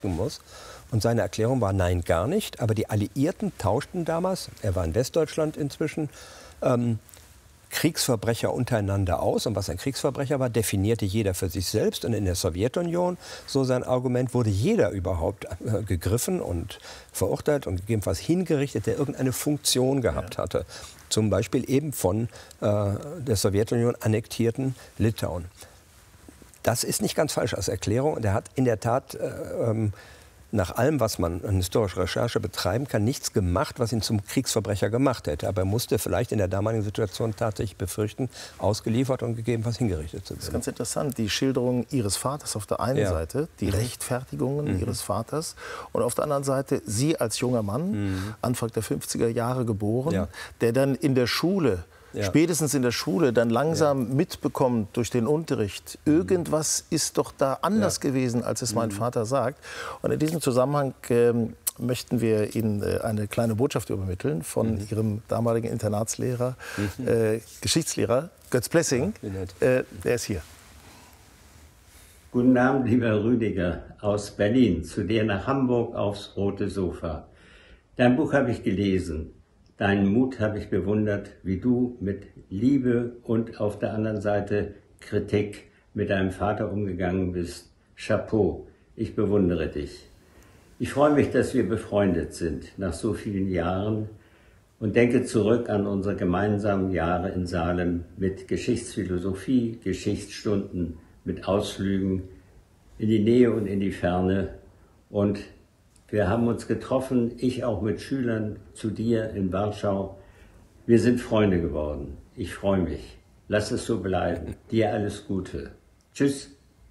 muss. Und seine Erklärung war, nein, gar nicht. Aber die Alliierten tauschten damals, er war in Westdeutschland inzwischen, Kriegsverbrecher untereinander aus. Und was ein Kriegsverbrecher war, definierte jeder für sich selbst. Und in der Sowjetunion, so sein Argument, wurde jeder überhaupt gegriffen und verurteilt und gegebenenfalls hingerichtet, der irgendeine Funktion gehabt hatte. Zum Beispiel eben von der Sowjetunion annektierten Litauen. Das ist nicht ganz falsch als Erklärung. Und er hat in der Tat nach allem, was man an historischer Recherche betreiben kann, nichts gemacht, was ihn zum Kriegsverbrecher gemacht hätte. Aber er musste vielleicht in der damaligen Situation tatsächlich befürchten, ausgeliefert und gegebenenfalls hingerichtet zu werden. Das ist ganz interessant, die Schilderung Ihres Vaters auf der einen Seite, die Rechtfertigungen Ihres Vaters, und auf der anderen Seite Sie als junger Mann, Anfang der 50er Jahre geboren, der dann in der Schule, spätestens in der Schule, dann langsam mitbekommt durch den Unterricht, irgendwas ist doch da anders gewesen, als es mein Vater sagt. Und in diesem Zusammenhang möchten wir Ihnen eine kleine Botschaft übermitteln von Ihrem damaligen Internatslehrer, Geschichtslehrer Götz Blessing. Der ist hier. Guten Abend, lieber Rüdiger aus Berlin, zu dir nach Hamburg aufs rote Sofa. Dein Buch habe ich gelesen. Deinen Mut habe ich bewundert, wie du mit Liebe und auf der anderen Seite Kritik mit deinem Vater umgegangen bist. Chapeau, ich bewundere dich. Ich freue mich, dass wir befreundet sind nach so vielen Jahren und denke zurück an unsere gemeinsamen Jahre in Salem mit Geschichtsphilosophie, Geschichtsstunden, mit Ausflügen in die Nähe und in die Ferne. Und wir haben uns getroffen, ich auch mit Schülern zu dir in Warschau. Wir sind Freunde geworden. Ich freue mich. Lass es so bleiben. Dir alles Gute. Tschüss.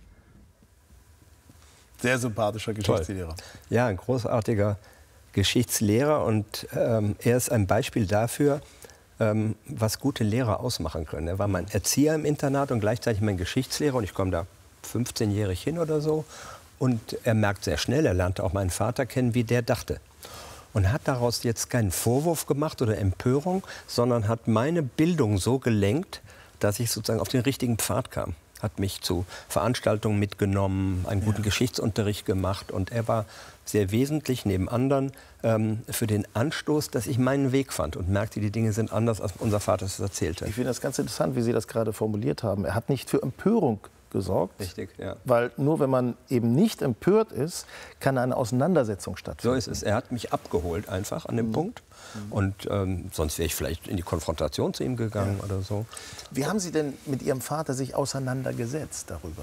Sehr sympathischer Geschichtslehrer. Ja, ein großartiger Geschichtslehrer. Und er ist ein Beispiel dafür, was gute Lehrer ausmachen können. Er war mein Erzieher im Internat und gleichzeitig mein Geschichtslehrer. Und ich komme da 15-jährig hin oder so. Und er merkt sehr schnell, er lernte auch meinen Vater kennen, wie der dachte. Und hat daraus jetzt keinen Vorwurf gemacht oder Empörung, sondern hat meine Bildung so gelenkt, dass ich sozusagen auf den richtigen Pfad kam. Hat mich zu Veranstaltungen mitgenommen, einen guten Geschichtsunterricht gemacht. Und er war sehr wesentlich neben anderen für den Anstoß, dass ich meinen Weg fand und merkte, die Dinge sind anders, als unser Vater es erzählte. Ich finde das ganz interessant, wie Sie das gerade formuliert haben. Er hat nicht für Empörung gesorgt, richtig, weil nur wenn man eben nicht empört ist, kann eine Auseinandersetzung stattfinden. So ist es. Er hat mich abgeholt einfach an dem Punkt und sonst wäre ich vielleicht in die Konfrontation zu ihm gegangen oder so. Wie haben Sie denn mit Ihrem Vater sich auseinandergesetzt darüber?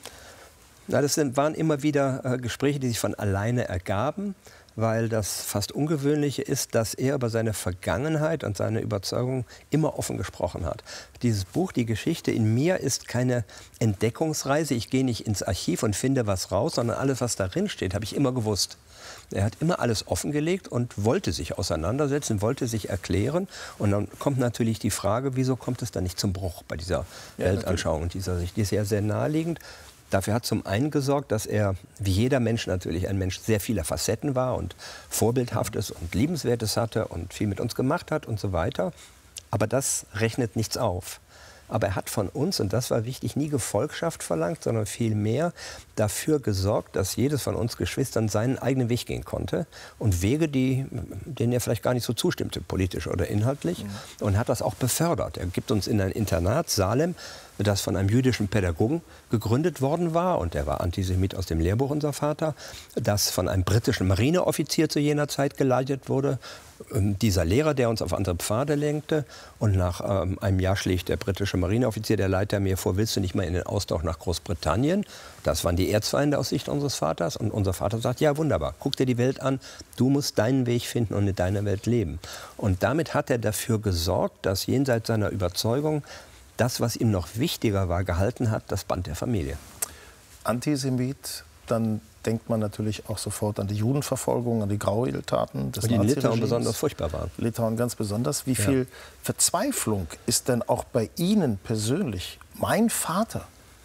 Na, das waren immer wieder Gespräche, die sich von alleine ergaben, weil das fast Ungewöhnliche ist, dass er über seine Vergangenheit und seine Überzeugung immer offen gesprochen hat. Dieses Buch, die Geschichte in mir, ist keine Entdeckungsreise. Ich gehe nicht ins Archiv und finde was raus, sondern alles, was darin steht, habe ich immer gewusst. Er hat immer alles offengelegt und wollte sich auseinandersetzen, wollte sich erklären. Und dann kommt natürlich die Frage, wieso kommt es dann nicht zum Bruch bei dieser Weltanschauung und dieser Sicht? Die ist ja sehr naheliegend. Dafür hat zum einen gesorgt, dass er, wie jeder Mensch natürlich, ein Mensch sehr vieler Facetten war und Vorbildhaftes und Liebenswertes hatte und viel mit uns gemacht hat und so weiter. Aber das rechnet nichts auf. Aber er hat von uns, und das war wichtig, nie Gefolgschaft verlangt, sondern vielmehr dafür gesorgt, dass jedes von uns Geschwistern seinen eigenen Weg gehen konnte. Und Wege, denen er vielleicht gar nicht so zustimmte, politisch oder inhaltlich. Und hat das auch befördert. Er gibt uns in ein Internat, Salem, das von einem jüdischen Pädagogen gegründet worden war. Und er war Antisemit aus dem Lehrbuch, unser Vater. Das von einem britischen Marineoffizier zu jener Zeit geleitet wurde. Dieser Lehrer, der uns auf andere Pfade lenkte. Und nach einem Jahr schlägt der britische Marineoffizier, der Leiter, mir vor, willst du nicht mal in den Austausch nach Großbritannien? Das waren die Erzfeinde aus Sicht unseres Vaters. Und unser Vater sagt, ja wunderbar, guck dir die Welt an. Du musst deinen Weg finden und in deiner Welt leben. Und damit hat er dafür gesorgt, dass jenseits seiner Überzeugung das, was ihm noch wichtiger war, gehalten hat, das Band der Familie. Antisemit, dann denkt man natürlich auch sofort an die Judenverfolgung, an die Gräueltaten des Naziregimes. Die in Litauen besonders furchtbar waren. Litauen ganz besonders. Wie viel Verzweiflung ist denn auch bei Ihnen persönlich? Mein Vater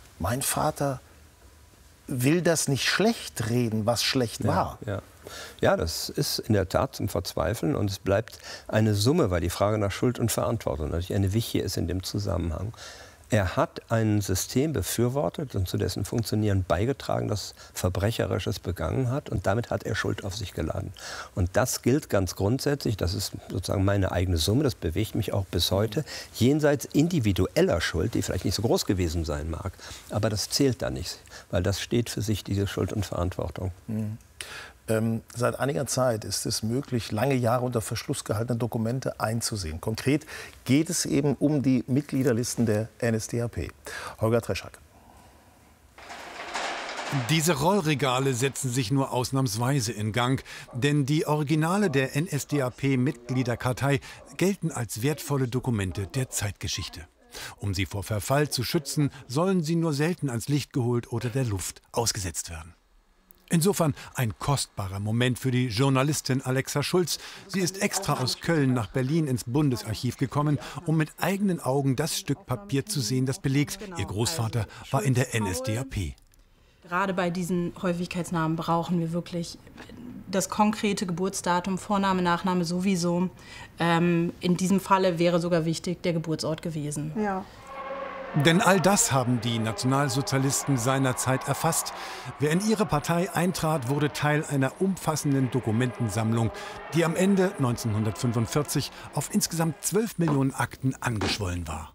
will das nicht schlecht reden, was schlecht war. Ja, das ist in der Tat zum Verzweifeln und es bleibt eine Summe, weil die Frage nach Schuld und Verantwortung natürlich eine wichtige ist in dem Zusammenhang. Er hat ein System befürwortet und zu dessen Funktionieren beigetragen, das Verbrecherisches begangen hat. Und damit hat er Schuld auf sich geladen. Und das gilt ganz grundsätzlich, das ist sozusagen meine eigene Summe, das bewegt mich auch bis heute, jenseits individueller Schuld, die vielleicht nicht so groß gewesen sein mag. Aber das zählt da nicht, weil das steht für sich, diese Schuld und Verantwortung. Seit einiger Zeit ist es möglich, lange Jahre unter Verschluss gehaltene Dokumente einzusehen. Konkret geht es eben um die Mitgliederlisten der NSDAP. Holger Treschak. Diese Rollregale setzen sich nur ausnahmsweise in Gang, denn die Originale der NSDAP-Mitgliederkartei gelten als wertvolle Dokumente der Zeitgeschichte. Um sie vor Verfall zu schützen, sollen sie nur selten ans Licht geholt oder der Luft ausgesetzt werden. Insofern ein kostbarer Moment für die Journalistin Alexa Schulz. Sie ist extra aus Köln nach Berlin ins Bundesarchiv gekommen, um mit eigenen Augen das Stück Papier zu sehen, das belegt, ihr Großvater war in der NSDAP. Gerade bei diesen Häufigkeitsnamen brauchen wir wirklich das konkrete Geburtsdatum, Vorname, Nachname sowieso. In diesem Falle wäre sogar wichtig der Geburtsort gewesen. Ja. Denn all das haben die Nationalsozialisten seinerzeit erfasst. Wer in ihre Partei eintrat, wurde Teil einer umfassenden Dokumentensammlung, die am Ende 1945 auf insgesamt 12 Millionen Akten angeschwollen war.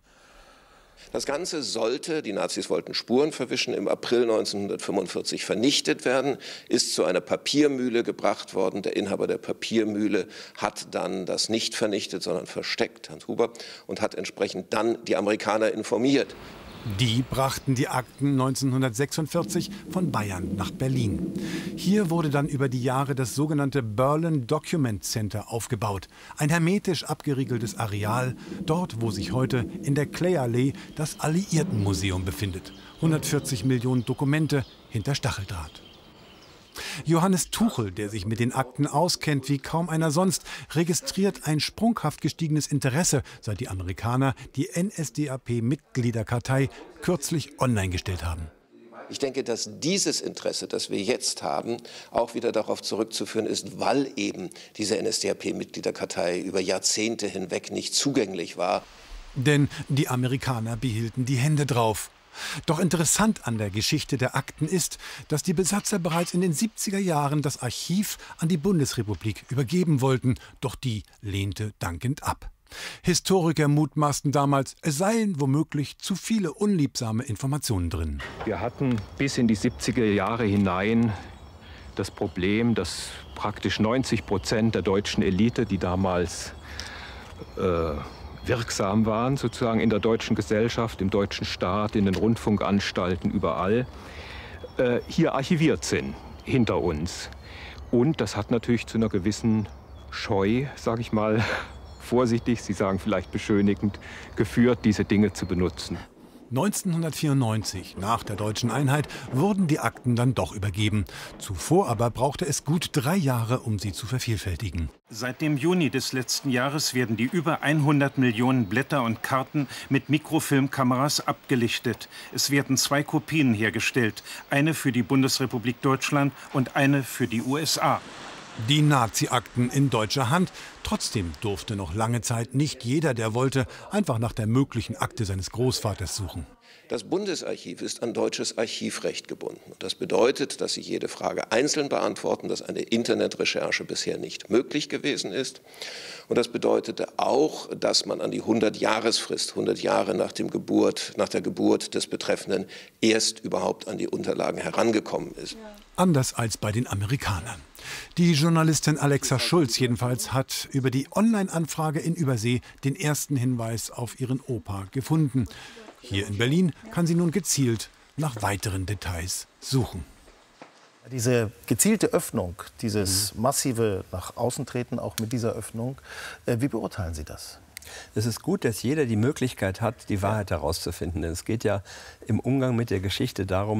Das Ganze sollte, die Nazis wollten Spuren verwischen, im April 1945 vernichtet werden, ist zu einer Papiermühle gebracht worden. Der Inhaber der Papiermühle hat dann das nicht vernichtet, sondern versteckt, Hans Huber, und hat entsprechend dann die Amerikaner informiert. Die brachten die Akten 1946 von Bayern nach Berlin. Hier wurde dann über die Jahre das sogenannte Berlin Document Center aufgebaut. Ein hermetisch abgeriegeltes Areal, dort wo sich heute in der Clay-Allee das Alliiertenmuseum befindet. 140 Millionen Dokumente hinter Stacheldraht. Johannes Tuchel, der sich mit den Akten auskennt wie kaum einer sonst, registriert ein sprunghaft gestiegenes Interesse, seit die Amerikaner die NSDAP-Mitgliederkartei kürzlich online gestellt haben. Ich denke, dass dieses Interesse, das wir jetzt haben, auch wieder darauf zurückzuführen ist, weil eben diese NSDAP-Mitgliederkartei über Jahrzehnte hinweg nicht zugänglich war. Denn die Amerikaner behielten die Hände drauf. Doch interessant an der Geschichte der Akten ist, dass die Besatzer bereits in den 70er Jahren das Archiv an die Bundesrepublik übergeben wollten, doch die lehnte dankend ab. Historiker mutmaßten damals, es seien womöglich zu viele unliebsame Informationen drin. Wir hatten bis in die 70er Jahre hinein das Problem, dass praktisch 90% der deutschen Elite, die damals wirksam waren, sozusagen in der deutschen Gesellschaft, im deutschen Staat, in den Rundfunkanstalten, überall, hier archiviert sind, hinter uns. Und das hat natürlich zu einer gewissen Scheu, sage ich mal, vorsichtig, Sie sagen vielleicht beschönigend, geführt, diese Dinge zu benutzen. 1994, nach der deutschen Einheit, wurden die Akten dann doch übergeben. Zuvor aber brauchte es gut 3 Jahre, um sie zu vervielfältigen. Seit dem Juni des letzten Jahres werden die über 100 Millionen Blätter und Karten mit Mikrofilmkameras abgelichtet. Es werden 2 Kopien hergestellt, eine für die Bundesrepublik Deutschland und eine für die USA. Die Nazi-Akten in deutscher Hand. Trotzdem durfte noch lange Zeit nicht jeder, der wollte, einfach nach der möglichen Akte seines Großvaters suchen. Das Bundesarchiv ist an deutsches Archivrecht gebunden. Das bedeutet, dass Sie jede Frage einzeln beantworten, dass eine Internetrecherche bisher nicht möglich gewesen ist. Und das bedeutete auch, dass man an die 100-Jahresfrist, 100 Jahre nach der Geburt des Betreffenden, erst überhaupt an die Unterlagen herangekommen ist. Anders als bei den Amerikanern. Die Journalistin Alexa Schulz jedenfalls hat über die Online-Anfrage in Übersee den ersten Hinweis auf ihren Opa gefunden. Hier in Berlin kann sie nun gezielt nach weiteren Details suchen. Diese gezielte Öffnung, dieses massive nach außen treten, auch mit dieser Öffnung, wie beurteilen Sie das? Es ist gut, dass jeder die Möglichkeit hat, die Wahrheit herauszufinden. Denn es geht ja im Umgang mit der Geschichte darum,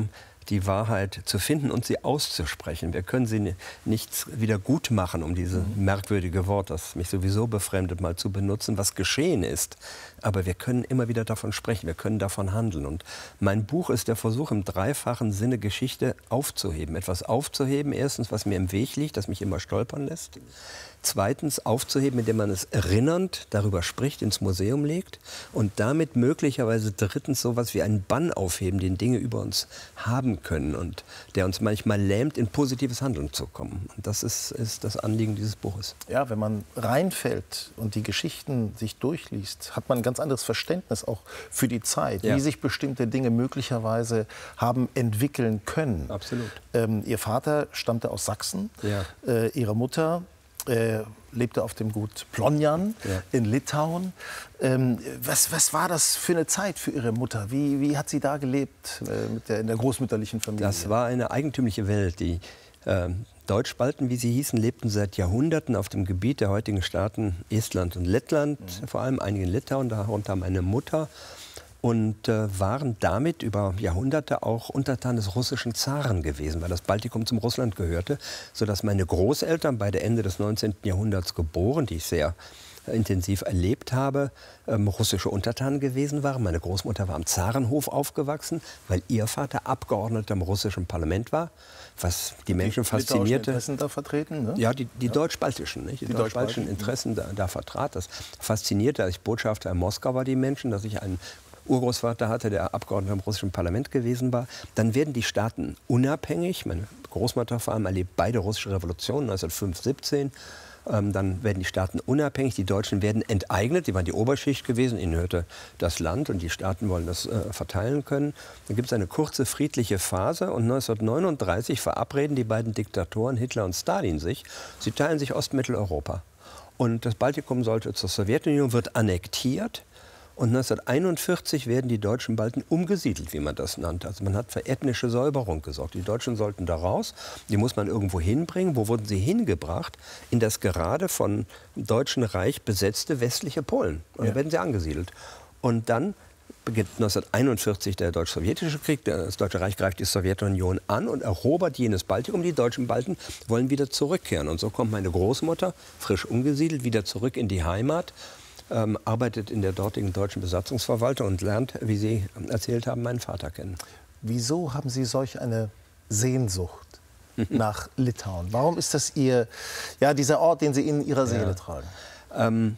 die Wahrheit zu finden und sie auszusprechen. Wir können sie nicht wieder gut machen, um dieses merkwürdige Wort, das mich sowieso befremdet, mal zu benutzen, was geschehen ist. Aber wir können immer wieder davon sprechen, wir können davon handeln. Und mein Buch ist der Versuch, im dreifachen Sinne Geschichte aufzuheben. Etwas aufzuheben, erstens, was mir im Weg liegt, das mich immer stolpern lässt. Zweitens aufzuheben, indem man es erinnernd darüber spricht, ins Museum legt. Und damit möglicherweise drittens sowas wie einen Bann aufheben, den Dinge über uns haben können und der uns manchmal lähmt, in positives Handeln zu kommen. Und das ist das Anliegen dieses Buches. Ja, wenn man reinfällt und die Geschichten sich durchliest, hat man ein ganz anderes Verständnis auch für die Zeit, wie sich bestimmte Dinge möglicherweise haben entwickeln können. Absolut. Ihr Vater stammte aus Sachsen, Ihre Mutter lebte auf dem Gut Plonjan in Litauen. Was war das für eine Zeit für Ihre Mutter? Wie hat sie da gelebt in der großmütterlichen Familie? Das war eine eigentümliche Welt. Die Deutschbalten, wie sie hießen, lebten seit Jahrhunderten auf dem Gebiet der heutigen Staaten Estland und Lettland, vor allem einige in Litauen, darunter meine Mutter. Und waren damit über Jahrhunderte auch untertan des russischen Zaren gewesen, weil das Baltikum zum Russland gehörte, sodass meine Großeltern, beide Ende des 19. Jahrhunderts geboren, die ich sehr intensiv erlebt habe, russische Untertanen gewesen waren. Meine Großmutter war am Zarenhof aufgewachsen, weil ihr Vater Abgeordneter im russischen Parlament war, was die Menschen faszinierte. Die Interessen da vertreten, ne? Ja, die deutsch-baltischen, nicht? Die deutsch-baltischen Interessen da vertrat. Das faszinierte, als ich Botschafter in Moskau war, die Menschen, dass ich einen Urgroßvater hatte, der Abgeordneter im russischen Parlament gewesen war. Dann werden die Staaten unabhängig. Meine Großmutter vor allem erlebt beide russische Revolutionen, 1905, 17. Dann werden die Staaten unabhängig. Die Deutschen werden enteignet. Die waren die Oberschicht gewesen. Ihnen hörte das Land und die Staaten wollen das verteilen können. Dann gibt es eine kurze friedliche Phase und 1939 verabreden die beiden Diktatoren Hitler und Stalin sich. Sie teilen sich Ostmitteleuropa. Und das Baltikum sollte zur Sowjetunion, wird annektiert. Und 1941 werden die deutschen Balten umgesiedelt, wie man das nannte. Also man hat für ethnische Säuberung gesorgt. Die Deutschen sollten da raus, die muss man irgendwo hinbringen. Wo wurden sie hingebracht? In das gerade von Deutschen Reich besetzte westliche Polen. Und da werden sie angesiedelt. Und dann beginnt 1941 der deutsch-sowjetische Krieg. Das Deutsche Reich greift die Sowjetunion an und erobert jenes Baltikum. Die deutschen Balten wollen wieder zurückkehren. Und so kommt meine Großmutter, frisch umgesiedelt, wieder zurück in die Heimat. Arbeitet in der dortigen deutschen Besatzungsverwaltung und lernt, wie Sie erzählt haben, meinen Vater kennen. Wieso haben Sie solch eine Sehnsucht nach Litauen? Warum ist das dieser Ort, den Sie in Ihrer Seele tragen?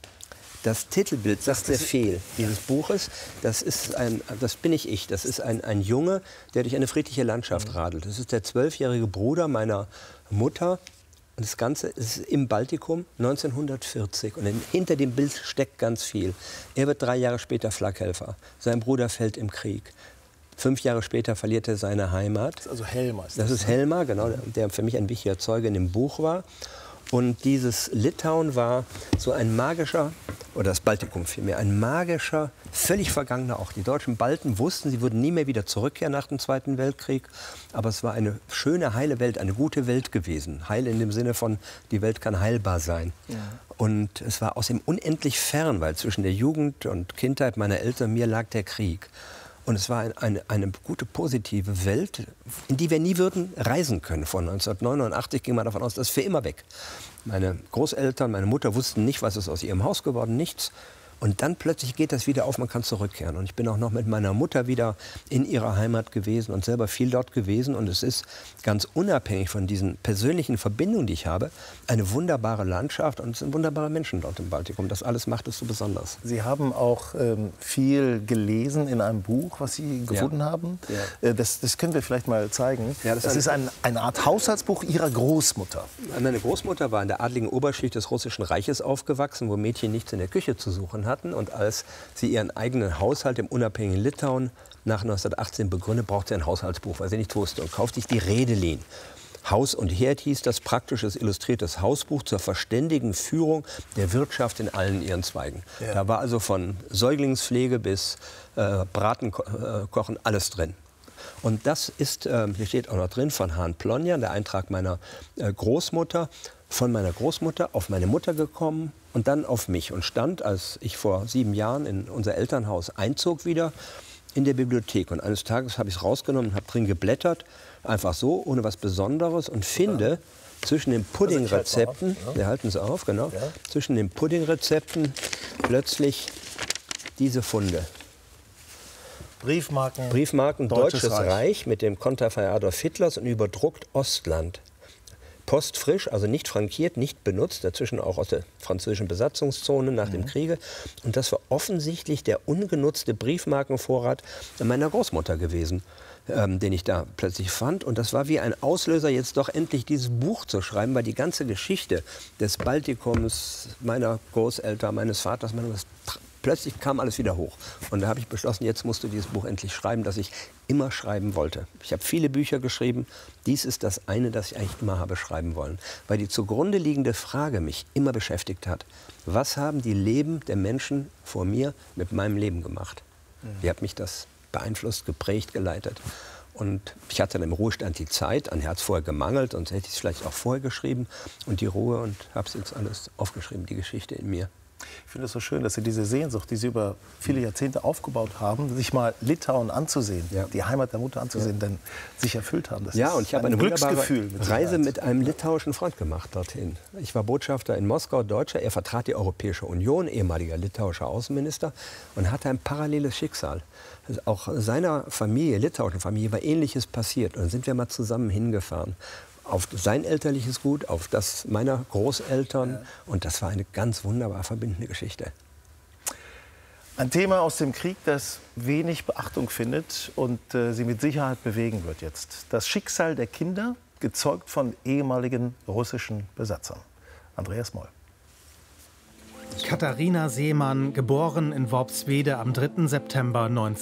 Das Titelbild sagt sehr viel dieses Buches. Das bin nicht ich. Das ist ein Junge, der durch eine friedliche Landschaft radelt. Das ist der 12-jährige Bruder meiner Mutter. Und das Ganze ist im Baltikum 1940. Und hinter dem Bild steckt ganz viel. Er wird 3 Jahre später Flakhelfer. Sein Bruder fällt im Krieg. 5 Jahre später verliert er seine Heimat. Das ist also Helmer. Das ist Helmer, genau, der für mich ein wichtiger Zeuge in dem Buch war. Und dieses Litauen war so ein magischer, oder das Baltikum vielmehr, ein magischer, völlig vergangener Ort. Die deutschen Balten wussten, sie würden nie mehr wieder zurückkehren nach dem Zweiten Weltkrieg. Aber es war eine schöne, heile Welt, eine gute Welt gewesen. Heil in dem Sinne von, die Welt kann heilbar sein. Ja. Und es war außerdem unendlich fern, weil zwischen der Jugend und Kindheit meiner Eltern und mir lag der Krieg. Und es war eine gute, positive Welt, in die wir nie würden reisen können. Von 1989 ging man davon aus, das ist für immer weg. Meine Großeltern, meine Mutter wussten nicht, was ist aus ihrem Haus geworden, nichts. Und dann plötzlich geht das wieder auf, man kann zurückkehren. Und ich bin auch noch mit meiner Mutter wieder in ihrer Heimat gewesen und selber viel dort gewesen. Und es ist ganz unabhängig von diesen persönlichen Verbindungen, die ich habe, eine wunderbare Landschaft und es sind wunderbare Menschen dort im Baltikum. Das alles macht es so besonders. Sie haben auch viel gelesen in einem Buch, was Sie gefunden haben. Ja. Das können wir vielleicht mal zeigen. Ja, das ist eine Art Haushaltsbuch Ihrer Großmutter. Meine Großmutter war in der adligen Oberschicht des Russischen Reiches aufgewachsen, wo Mädchen nichts in der Küche zu suchen hatten. Und als sie ihren eigenen Haushalt im unabhängigen Litauen nach 1918 begründet, brauchte sie ein Haushaltsbuch, weil sie nichts wusste, und kaufte sich die Redelin. Haus und Herd hieß das, praktisches illustriertes Hausbuch zur verständigen Führung der Wirtschaft in allen ihren Zweigen. Ja. Da war also von Säuglingspflege bis Bratenkochen alles drin. Und das ist, hier steht auch noch drin, von Hahn Plonjan, der Eintrag meiner Großmutter, von meiner Großmutter auf meine Mutter gekommen und dann auf mich und stand, als ich vor 7 Jahren in unser Elternhaus einzog wieder, in der Bibliothek. Und eines Tages habe ich es rausgenommen und habe drin geblättert, einfach so, ohne was Besonderes, und finde zwischen den Puddingrezepten, wir halten es auf, genau, zwischen den Puddingrezepten plötzlich diese Funde. Briefmarken Deutsches Reich mit dem Konterfei Adolf Hitlers und überdruckt Ostland. Postfrisch, also nicht frankiert, nicht benutzt, dazwischen auch aus der französischen Besatzungszone nach dem Kriege. Und das war offensichtlich der ungenutzte Briefmarkenvorrat meiner Großmutter gewesen, den ich da plötzlich fand. Und das war wie ein Auslöser, jetzt doch endlich dieses Buch zu schreiben, weil die ganze Geschichte des Baltikums, meiner Großeltern, meines Vaters, plötzlich kam alles wieder hoch. Und da habe ich beschlossen, jetzt musst du dieses Buch endlich schreiben, das ich immer schreiben wollte. Ich habe viele Bücher geschrieben. Dies ist das eine, das ich eigentlich immer habe schreiben wollen. Weil die zugrunde liegende Frage mich immer beschäftigt hat. Was haben die Leben der Menschen vor mir mit meinem Leben gemacht? Wie hat mich das beeinflusst, geprägt, geleitet? Und ich hatte dann im Ruhestand die Zeit, an Herz vorher gemangelt, sonst hätte ich es vielleicht auch vorher geschrieben. Und die Ruhe, und habe es jetzt alles aufgeschrieben, die Geschichte in mir. Ich finde es so schön, dass Sie diese Sehnsucht, die Sie über viele Jahrzehnte aufgebaut haben, sich mal Litauen anzusehen, die Heimat der Mutter anzusehen, dann sich erfüllt haben. Das und ich habe eine wunderbare mit Reise mit einem litauischen Freund gemacht dorthin. Ich war Botschafter in Moskau, Deutscher. Er vertrat die Europäische Union, ehemaliger litauischer Außenminister, und hatte ein paralleles Schicksal. Auch seiner Familie, litauischen Familie, war Ähnliches passiert. Und dann sind wir mal zusammen hingefahren. Auf sein elterliches Gut, auf das meiner Großeltern. Und das war eine ganz wunderbar verbindende Geschichte. Ein Thema aus dem Krieg, das wenig Beachtung findet und Sie mit Sicherheit bewegen wird jetzt. Das Schicksal der Kinder, gezeugt von ehemaligen russischen Besatzern. Andreas Moll. Katharina Seemann, geboren in Worpswede am 3. September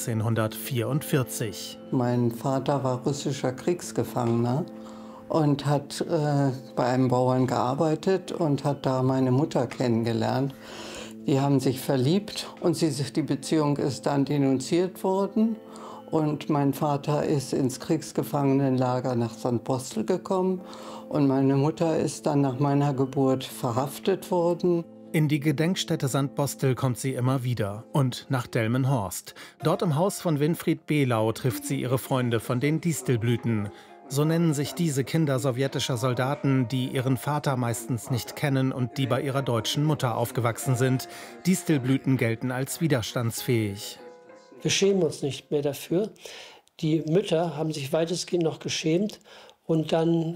1944. Mein Vater war russischer Kriegsgefangener und hat bei einem Bauern gearbeitet und hat da meine Mutter kennengelernt. Die haben sich verliebt und die Beziehung ist dann denunziert worden. Und mein Vater ist ins Kriegsgefangenenlager nach Sandbostel gekommen. Und meine Mutter ist dann nach meiner Geburt verhaftet worden. In die Gedenkstätte Sandbostel kommt sie immer wieder. Und nach Delmenhorst. Dort im Haus von Winfried Belau trifft sie ihre Freunde von den Distelblüten. So nennen sich diese Kinder sowjetischer Soldaten, die ihren Vater meistens nicht kennen und die bei ihrer deutschen Mutter aufgewachsen sind. Distelblüten gelten als widerstandsfähig. Wir schämen uns nicht mehr dafür. Die Mütter haben sich weitestgehend noch geschämt und dann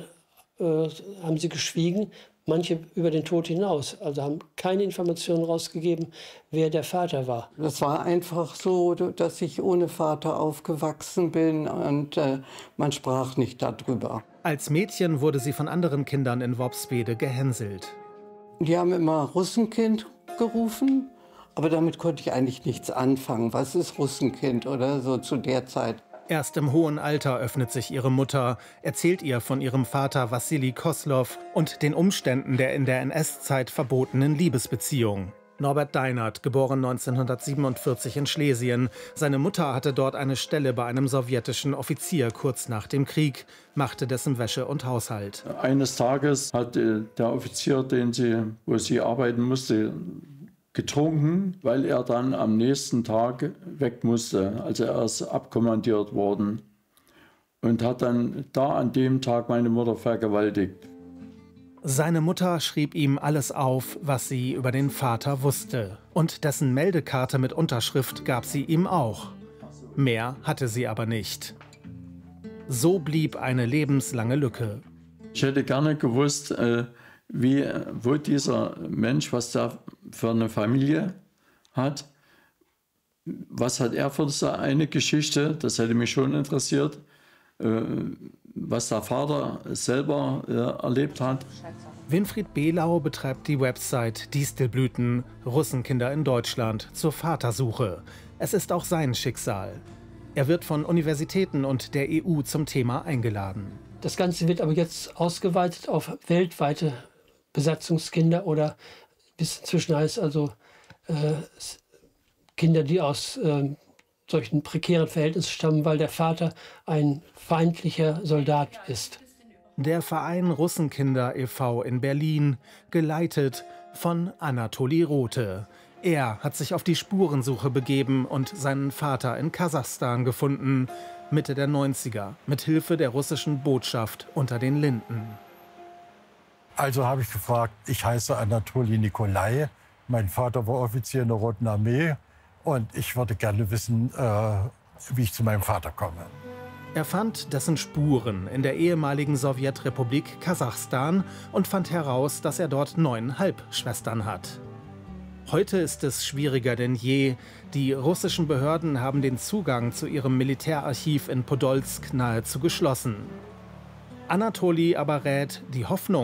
haben sie geschwiegen, manche über den Tod hinaus. Also haben keine Informationen rausgegeben, wer der Vater war. Das war einfach so, dass ich ohne Vater aufgewachsen bin und man sprach nicht darüber. Als Mädchen wurde sie von anderen Kindern in Worpswede gehänselt. Die haben immer Russenkind gerufen, aber damit konnte ich eigentlich nichts anfangen. Was ist Russenkind oder so zu der Zeit? Erst im hohen Alter öffnet sich ihre Mutter, erzählt ihr von ihrem Vater Wassili Koslow und den Umständen der in der NS-Zeit verbotenen Liebesbeziehung. Norbert Deinert, geboren 1947 in Schlesien. Seine Mutter hatte dort eine Stelle bei einem sowjetischen Offizier kurz nach dem Krieg, machte dessen Wäsche und Haushalt. Eines Tages hat der Offizier, wo sie arbeiten musste, getrunken, weil er dann am nächsten Tag weg musste. Also er ist abkommandiert worden und hat dann da an dem Tag meine Mutter vergewaltigt. Seine Mutter schrieb ihm alles auf, was sie über den Vater wusste. Und dessen Meldekarte mit Unterschrift gab sie ihm auch. Mehr hatte sie aber nicht. So blieb eine lebenslange Lücke. Ich hätte gerne gewusst, wo dieser Mensch, was da für eine Familie hat, was hat er für eine Geschichte, das hätte mich schon interessiert, was der Vater selber erlebt hat. Winfried Belau betreibt die Website Distelblüten, Russenkinder in Deutschland, zur Vatersuche. Es ist auch sein Schicksal. Er wird von Universitäten und der EU zum Thema eingeladen. Das Ganze wird aber jetzt ausgeweitet auf weltweite Besatzungskinder oder bis inzwischen heißt also Kinder, die aus solchen prekären Verhältnissen stammen, weil der Vater ein feindlicher Soldat ist. Der Verein Russenkinder e.V. in Berlin, geleitet von Anatoli Rothe. Er hat sich auf die Spurensuche begeben und seinen Vater in Kasachstan gefunden, Mitte der 90er, mit Hilfe der russischen Botschaft unter den Linden. Also habe ich gefragt, ich heiße Anatoli Nikolai, mein Vater war Offizier in der Roten Armee und ich würde gerne wissen, wie ich zu meinem Vater komme. Er fand dessen Spuren in der ehemaligen Sowjetrepublik Kasachstan und fand heraus, dass er dort 9 Halbschwestern hat. Heute ist es schwieriger denn je. Die russischen Behörden haben den Zugang zu ihrem Militärarchiv in Podolsk nahezu geschlossen. Anatoli aber rät, die Hoffnung